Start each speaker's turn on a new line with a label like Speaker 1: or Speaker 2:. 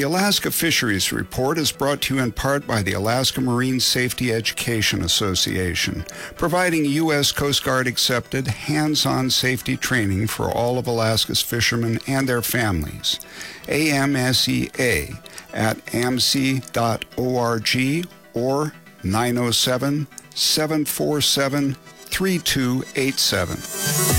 Speaker 1: The Alaska Fisheries Report is brought to you in part by the Alaska Marine Safety Education Association, providing U.S. Coast Guard accepted hands-on safety training for all of Alaska's fishermen and their families. AMSEA at amc.org or 907-747-3287.